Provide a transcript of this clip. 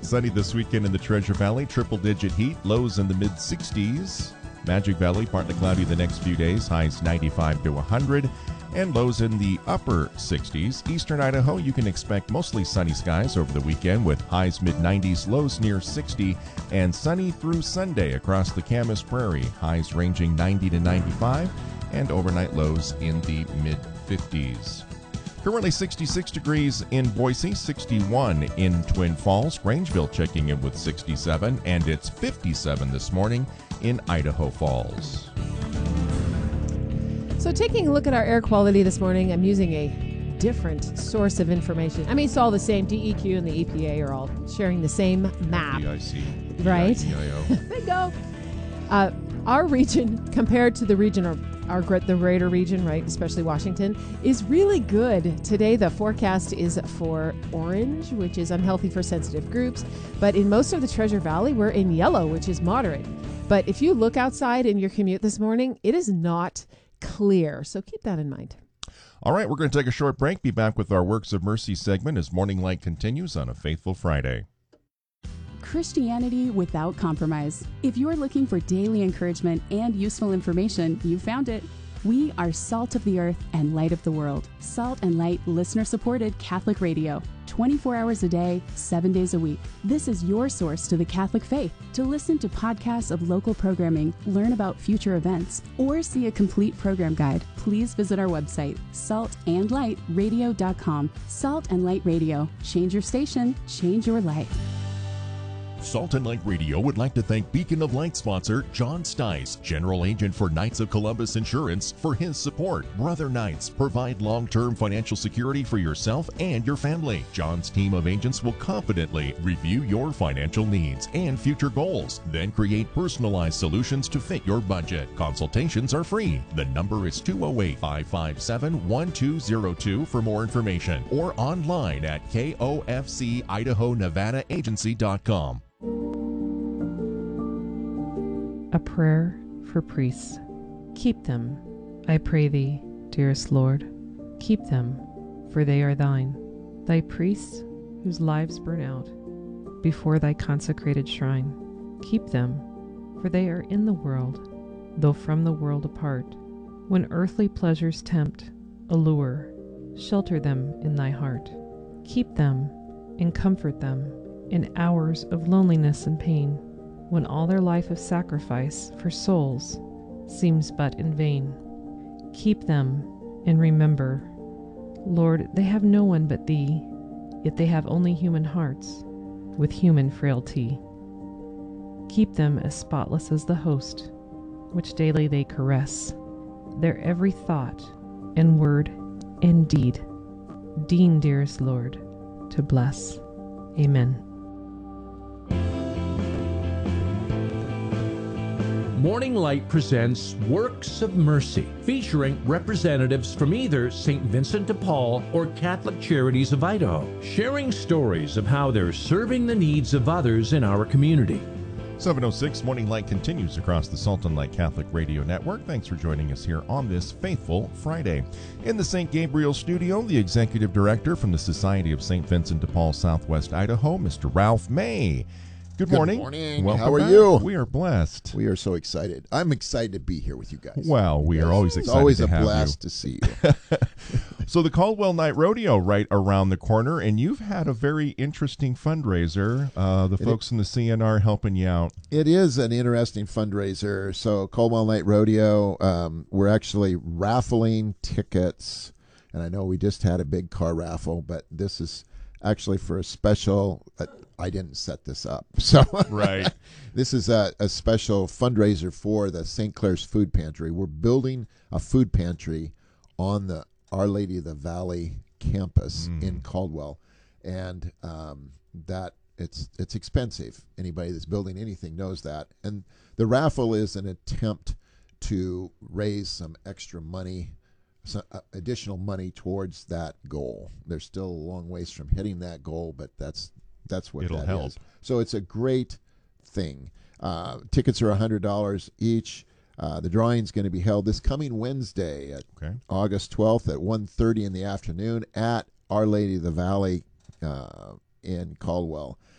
Sunny this weekend in the Treasure Valley. Triple-digit heat. Lows in the mid-60s. Magic Valley, partly cloudy the next few days. Highs 95 to 100. And lows in the upper 60s. Eastern Idaho, you can expect mostly sunny skies over the weekend with highs mid-90s, lows near 60, and sunny through Sunday across the Camas Prairie. Highs ranging 90 to 95, and overnight lows in the mid-50s. Currently 66 degrees in Boise, 61 in Twin Falls, Grangeville checking in with 67, and it's 57 this morning in Idaho Falls. So taking a look at our air quality this morning, I'm using a different source of information. I mean, it's all the same. DEQ and the EPA are all sharing the same map. DIC. Right? DIO. Bingo. Our region, compared to the region, the greater region, right, especially Washington, is really good. Today, the forecast is for orange, which is unhealthy for sensitive groups. But in most of the Treasure Valley, we're in yellow, which is moderate. But if you look outside in your commute this morning, it is not clear. So keep that in mind. All right, we're going to take a short break. Be back with our Works of Mercy segment as Morning Light continues on a Faithful Friday. Christianity without compromise. If you're looking for daily encouragement and useful information, you found it. We are Salt of the Earth and Light of the World. Salt and Light listener-supported Catholic radio. 24 hours a day, 7 days a week. This is your source to the Catholic faith. To listen to podcasts of local programming, learn about future events, or see a complete program guide, please visit our website, saltandlightradio.com. Salt and Light Radio. Change your station, change your life. Salt and Light Radio would like to thank Beacon of Light sponsor John Stice, General Agent for Knights of Columbus Insurance, for his support. Brother Knights provide long-term financial security for yourself and your family. John's team of agents will confidently review your financial needs and future goals, then create personalized solutions to fit your budget. Consultations are free. The number is 208-557-1202 for more information, or online at kofcidahonevadaagency.com. A prayer for priests. Keep them, I pray thee, dearest Lord. Keep them, for they are thine. Thy priests, whose lives burn out before thy consecrated shrine. Keep them, for they are in the world, though from the world apart. When earthly pleasures tempt, allure, shelter them in thy heart. Keep them and comfort them in hours of loneliness and pain, when all their life of sacrifice for souls seems but in vain. Keep them and remember, Lord, they have no one but thee, yet they have only human hearts with human frailty. Keep them as spotless as the host, which daily they caress, their every thought and word and deed. Deign, dearest Lord, to bless. Amen. Morning Light presents Works of Mercy, featuring representatives from either St. Vincent de Paul or Catholic Charities of Idaho, sharing stories of how they're serving the needs of others in our community. 7:06 Morning Light continues across the Salt and Light Catholic Radio Network. Thanks for joining us here on this Faithful Friday. In the St. Gabriel studio, the Executive Director from the Society of St. Vincent de Paul, Southwest Idaho, Mr. Ralph May. Good morning. Good morning. Welcome How are back. you? We are blessed. We are so excited. I'm excited to be here with you guys. Well, we are always It's excited always to a have blast you. to see you. So the Caldwell Night Rodeo right around the corner, and you've had a very interesting fundraiser. The folks in the CNR helping you out. It is an interesting fundraiser. So Caldwell Night Rodeo, we're actually raffling tickets, and I know we just had a big car raffle, but this is actually for a special. I didn't set this up, so Right. This is a special fundraiser for the St. Clair's Food Pantry. We're building a food pantry on the Our Lady of the Valley campus in Caldwell, and that it's expensive. Anybody that's building anything knows that. And the raffle is an attempt to raise some extra money, some additional money towards that goal. There's still a long ways from hitting that goal, but that's what It'll that help. is. So it's a great thing. Tickets are $100 each. The drawing is going to be held this coming Wednesday, August 12th at 1:30 in the afternoon at Our Lady of the Valley in Caldwell.